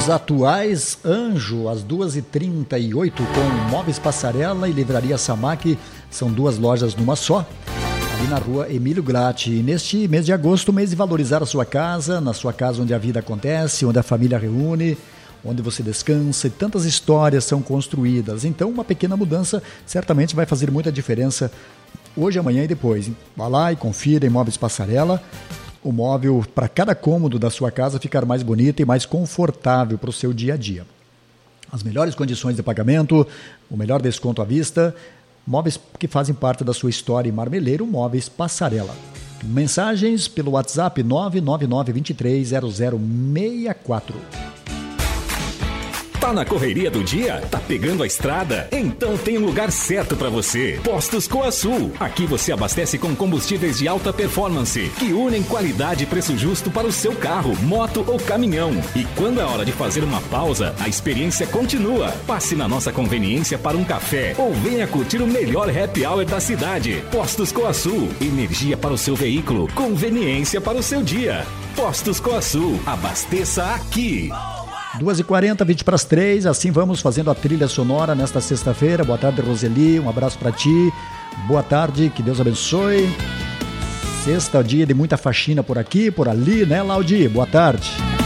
Preços atuais, Anjo, às 2h38, com Móveis Passarela e Livraria Samac, são duas lojas numa só, ali na rua Emílio Gratti. E neste mês de agosto, mês de valorizar a sua casa, na sua casa onde a vida acontece, onde a família reúne, onde você descansa e tantas histórias são construídas. Então, uma pequena mudança certamente vai fazer muita diferença hoje, amanhã e depois. Vá lá e confira em Móveis Passarela. O móvel para cada cômodo da sua casa ficar mais bonito e mais confortável para o seu dia a dia. As melhores condições de pagamento, o melhor desconto à vista, móveis que fazem parte da sua história em Marmeleiro, Móveis Passarela. Mensagens pelo WhatsApp 999-230064. Tá na correria do dia? Tá pegando a estrada? Então tem um lugar certo para você. Postos Coasul. Aqui você abastece com combustíveis de alta performance, que unem qualidade e preço justo para o seu carro, moto ou caminhão. E quando é hora de fazer uma pausa, a experiência continua. Passe na nossa conveniência para um café ou venha curtir o melhor happy hour da cidade. Postos Coasul. Energia para o seu veículo, conveniência para o seu dia. Postos Coasul. Abasteça aqui. 2h40, 2:20, assim vamos fazendo a trilha sonora nesta sexta-feira. Boa tarde, Roseli, um abraço para ti. Boa tarde, que Deus abençoe. Sexta, dia de muita faxina por aqui, por ali, né, Laudi? Boa tarde.